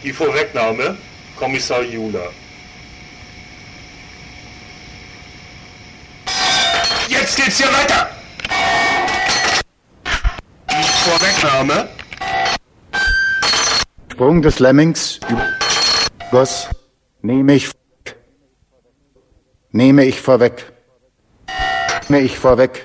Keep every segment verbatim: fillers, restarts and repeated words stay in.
Die Vorwegnahme, Kommissar Jula. Jetzt geht's hier weiter! Die Vorwegnahme. Sprung des Lemmings über Goss nehme ich nehme ich vorweg. Nehme ich vorweg.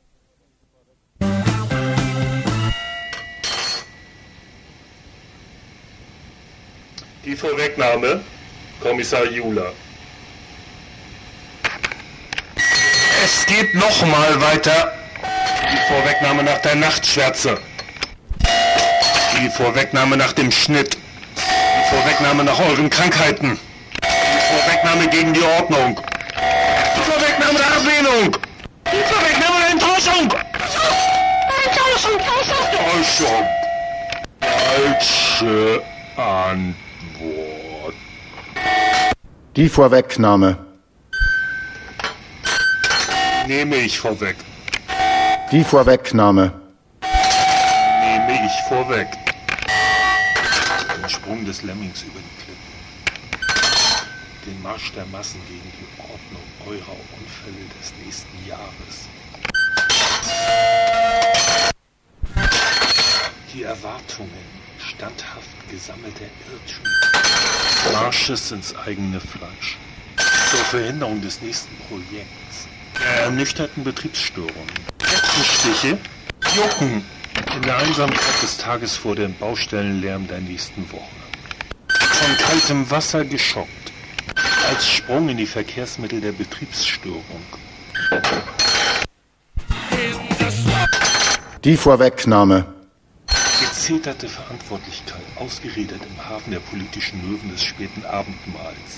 Die Vorwegnahme, Kommissar Jula. Es geht nochmal weiter. Die Vorwegnahme nach der Nachtschwärze. Die Vorwegnahme nach dem Schnitt. Die Vorwegnahme nach euren Krankheiten. Die Vorwegnahme gegen die Ordnung. Die Vorwegnahme der Ablehnung. Die Vorwegnahme der Enttäuschung. Enttäuschung, Enttäuschung. Falsche Antwort. Die Vorwegnahme. Nehme ich vorweg. Die Vorwegnahme. Nehme ich vorweg. Den Sprung des Lemmings über die Klippen. Den Marsch der Massen gegen die Ordnung eurer Unfälle des nächsten Jahres. Die Erwartungen standhaft gesammelter Irrtümer. Marsches ins eigene Fleisch. Zur Verhinderung des nächsten Projekts. Der ernüchterten Betriebsstörungen. Stiche, Jucken in der Einsamkeit des Tages vor dem Baustellenlärm der nächsten Woche. Von kaltem Wasser geschockt. Als Sprung in die Verkehrsmittel der Betriebsstörung. Die Vorwegnahme. Gezeterte Verantwortlichkeit, ausgeredet im Hafen der politischen Möwen des späten Abendmahls.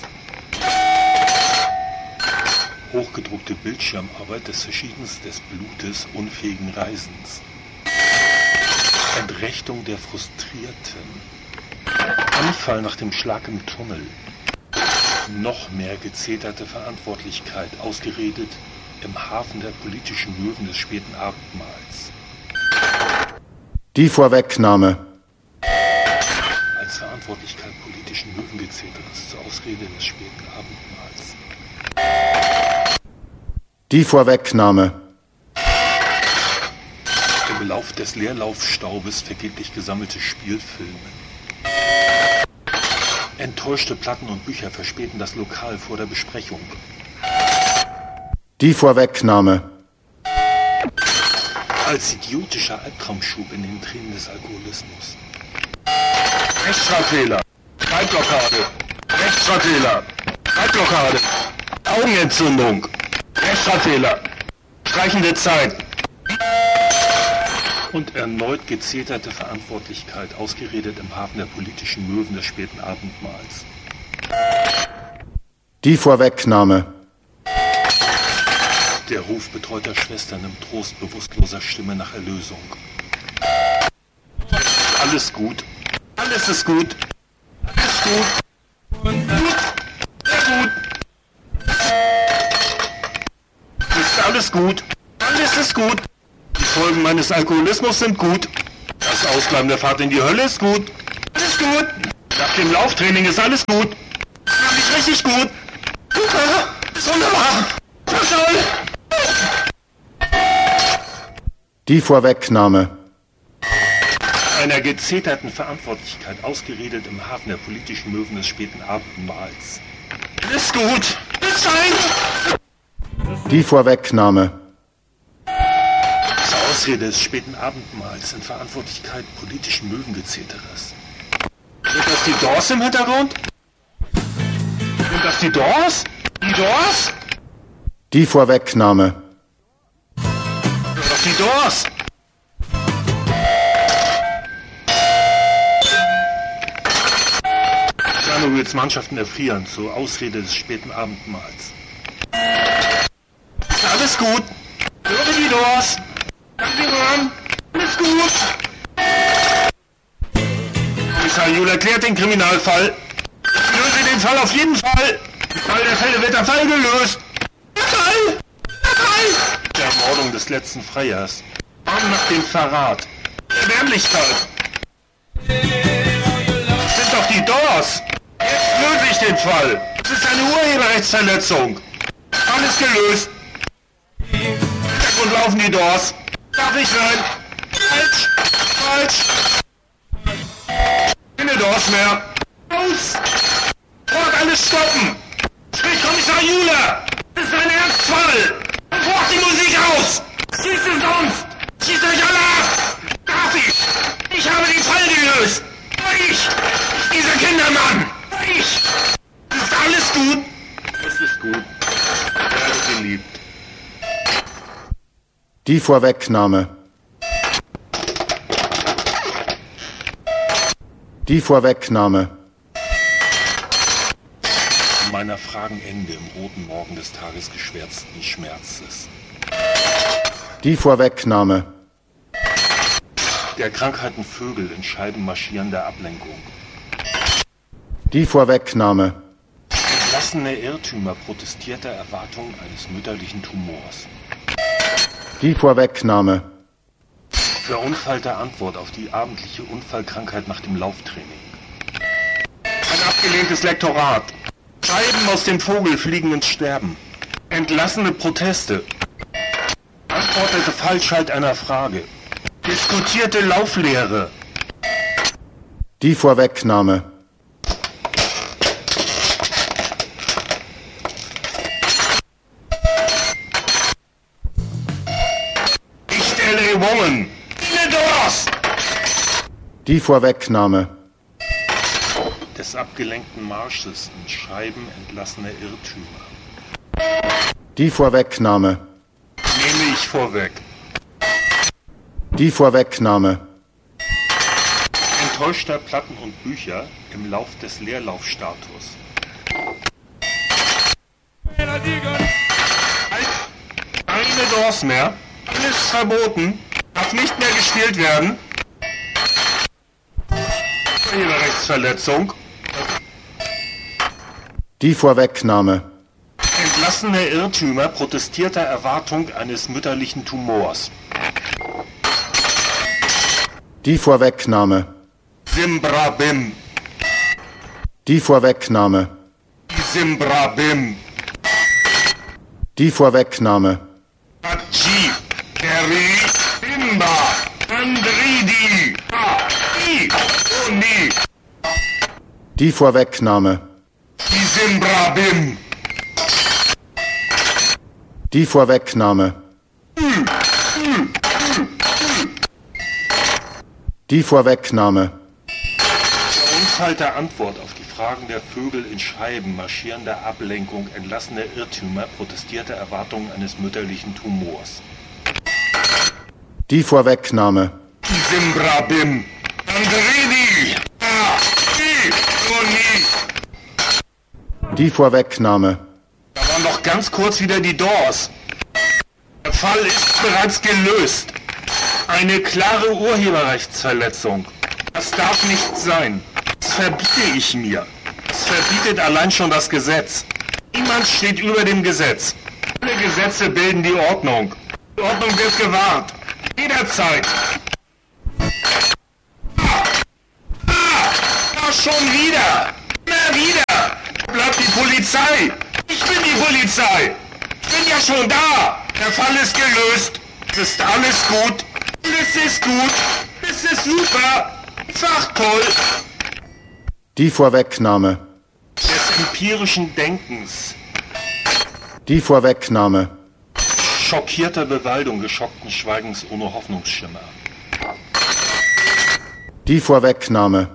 Hochgedruckte Bildschirmarbeit des Verschiedens des Blutes unfähigen Reisens. Entrechtung der Frustrierten. Anfall nach dem Schlag im Tunnel. Noch mehr gezeterte Verantwortlichkeit, ausgeredet im Hafen der politischen Möwen des späten Abendmahls. Die Vorwegnahme. Als Verantwortlichkeit politischen Möwengezeteres zur Ausrede des späten Abendmahls. Die Vorwegnahme. Im Belauf des Leerlaufstaubes vergeblich gesammelte Spielfilme. Enttäuschte Platten und Bücher verspäten das Lokal vor der Besprechung. Die Vorwegnahme. Als idiotischer Albtraumschub in den Tränen des Alkoholismus. Rechtschreibfehler. Schreibblockade. Rechtschreibfehler. Schreibblockade. Augenentzündung. Rechtschreibfehler. Streichende Zeit. Und erneut gezeterte Verantwortlichkeit, ausgeredet im Hafen der politischen Möwen des späten Abendmahls. Die Vorwegnahme. Der Ruf betreuter Schwestern im Trost bewusstloser Stimme nach Erlösung. Alles gut. Alles ist gut. Alles gut. Und gut. Sehr gut. Ist alles gut. Alles ist gut. Die Folgen meines Alkoholismus sind gut. Das Ausbleiben der Fahrt in die Hölle ist gut. Alles gut. Nach dem Lauftraining ist alles gut. Mach mich richtig gut. Super. Wunderbar. So toll. Die Vorwegnahme. Einer gezeterten Verantwortlichkeit, ausgeredet im Hafen der politischen Möwen des späten Abendmahls. Ist gut. Ist fein. Die Vorwegnahme. Zur Ausrede des späten Abendmahls in Verantwortlichkeit politischen Möwengezeteres. Sind das die Doors im Hintergrund? Sind das die Doors? Die Doors? Die Vorwegnahme. Doch die Doors! Tschernobyls Mannschaften erfrieren zur Ausrede des späten Abendmahls. Ist alles gut? Höre die Doors! Danke, Mann! Alles gut! Kommissar Jula klärt den Kriminalfall. Ich löse den Fall auf jeden Fall! Im Fall der Fälle wird der Fall gelöst! Der Fall! Der Fall! Der Ermordung des letzten Freiers. Arm nach dem Verrat. Erbärmlichkeit. Das sind doch die Doors! Doors! Jetzt löse ich den Fall! Es ist eine Urheberrechtsverletzung! Alles gelöst! Im Hintergrund laufen die Doors! Darf nicht sein! Falsch! Falsch! Keine Doors mehr! Aus! Sofort alles stoppen! Sprich Kommissar Jule! Das ist ein Ernstfall! Sofort die Musik aus! Schießt es sonst! Schießt euch alle ab! Darf ich! Ich habe den Fall gelöst! Ich! Dieser Kindermann! Ich! Ist alles gut? Es ist gut. Werde geliebt. Die Vorwegnahme. Die Vorwegnahme. Meiner Fragenende im roten Morgen des Tages geschwärzten Schmerzes. Die Vorwegnahme. Der Krankheiten Vögel in Scheiben marschierender Ablenkung. Die Vorwegnahme. Entlassene Irrtümer protestierter Erwartung eines mütterlichen Tumors. Die Vorwegnahme. Verunfallte Antwort auf die abendliche Unfallkrankheit nach dem Lauftraining. Ein abgelehntes Lektorat. Scheiben aus dem Vogel fliegen ins Sterben. Entlassene Proteste. Antwortete Falschheit einer Frage. Diskutierte Lauflehre. Die Vorwegnahme. Nicht L A Woman. In the Doors. Die Vorwegnahme. Des abgelenkten Marsches in Scheiben entlassene Irrtümer. Die Vorwegnahme. Nehme ich vorweg. Die Vorwegnahme. Enttäuschter Platten und Bücher im Lauf des Leerlaufstatus. Keine Doors mehr. Alles verboten. Darf nicht mehr gespielt werden. Urheberrechtsverletzung. Die Vorwegnahme. Entlassene Irrtümer protestierter Erwartung eines mütterlichen Tumors. Die Vorwegnahme. Simbrabim. Die Vorwegnahme. Simbrabim. Die Vorwegnahme. Haji. Deri. Bimba. Andridi. Ha. I. Oni. Die Vorwegnahme. Die Simbrabim. Die Vorwegnahme. Die Vorwegnahme. Verunfallte Antwort auf die Fragen der Vögel in Scheiben marschierender Ablenkung entlassener Irrtümer protestierter Erwartungen eines mütterlichen Tumors. Die Vorwegnahme. Die Simbrabim. Andredi. Ha. I. Oni. Die Vorwegnahme. Da waren doch ganz kurz wieder die Doors. Der Fall ist bereits gelöst. Eine klare Urheberrechtsverletzung. Das darf nicht sein. Das verbiete ich mir. Das verbietet allein schon das Gesetz. Niemand steht über dem Gesetz. Alle Gesetze bilden die Ordnung. Die Ordnung wird gewahrt. Jederzeit. Ah, ah, da schon wieder. Immer wieder. Bleibt die Polizei. Ich bin die Polizei. Ich bin ja schon da. Der Fall ist gelöst. Es ist alles gut. Alles ist gut. Es ist super. Einfach toll. Die Vorwegnahme. Des empirischen Denkens. Die Vorwegnahme. Schockierter Bewaldung geschockten Schweigens ohne Hoffnungsschimmer. Die Vorwegnahme.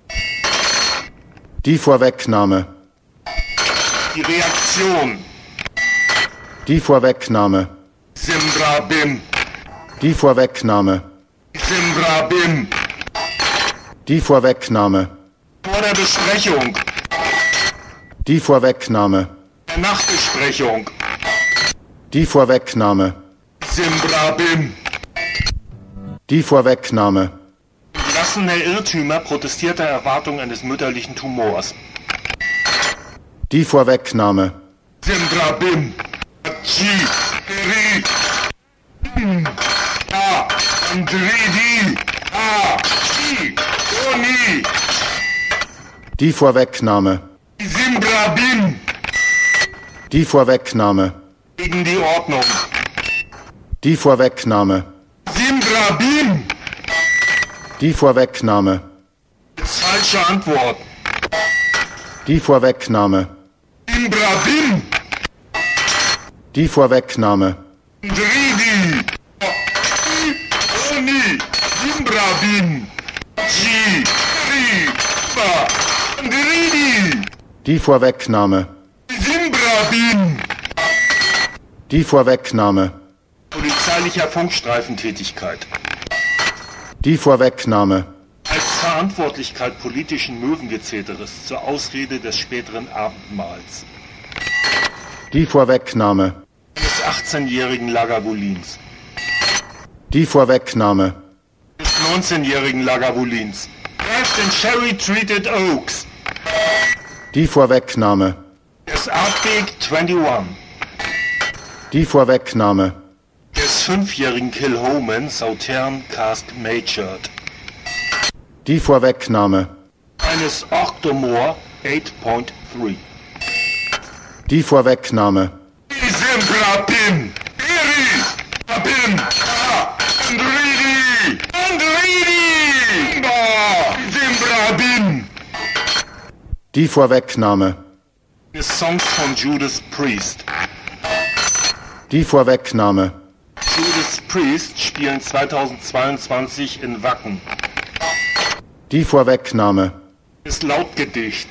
Die Vorwegnahme. Die Reaktion. Die Vorwegnahme. Simbrabim. Die Vorwegnahme. Simbrabim. Die Vorwegnahme. Vor der Besprechung. Die Vorwegnahme. Der Nachbesprechung. Die Vorwegnahme. Simbrabim. Die Vorwegnahme. Entlassene Irrtümer protestierter Erwartung eines mütterlichen Tumors. Die Vorwegnahme. Simbrabim. Haji. Deri. Ha. Andredi. Ha. I. Oni. Die Vorwegnahme. Simbrabim. Die Vorwegnahme. Gegen die Ordnung. Die Vorwegnahme. Simbrabim. Die Vorwegnahme. Falsche Antwort. Die Vorwegnahme. Simbrabim. Die Vorwegnahme. Dridi. Oni. Simbrabim. Ji. Ri. Ba. Dridi. Die Vorwegnahme. Simbrabim. Die Vorwegnahme. Polizeilicher Funkstreifentätigkeit. Die Vorwegnahme. Als Verantwortlichkeit politischen Möwengezeteres zur Ausrede des späteren Abendmahls. Die Vorwegnahme. Des achtzehnjährigen Lagavulins. Die Vorwegnahme. Des neunzehnjährigen Lagavulins. Crashed in Sherry-Treated Oaks. Die Vorwegnahme. Des Arctic einundzwanzig. Die Vorwegnahme. Des fünfjährigen Kilhoman Southern Cask Majored. Die Vorwegnahme. Eines Octomore acht Punkt drei. Die Vorwegnahme. Simbrabim. Iri. Abim. Ah. Andridi. Andridi. Ba. Simbrabim. Die Vorwegnahme. Des Songs von Judas Priest. Die Vorwegnahme. Judas Priest spielen zweitausendzweiundzwanzig in Wacken. Die Vorwegnahme. Des Lautgedichts.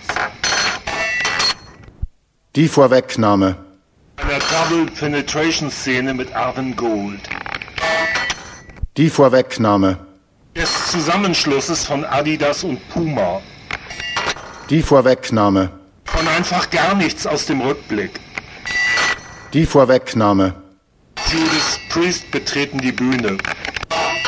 Die Vorwegnahme. Einer Double Penetration Szene mit Arvin Gold. Die Vorwegnahme. Des Zusammenschlusses von Adidas und Puma. Die Vorwegnahme. Von einfach gar nichts aus dem Rückblick. Die Vorwegnahme. Judas Priest betreten die Bühne.